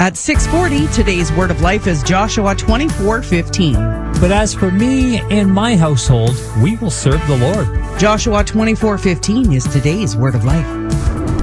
At 6:40, today's Word of Life is Joshua 24:15. But as for me and my household, we will serve the Lord. Joshua 24:15 is today's Word of Life.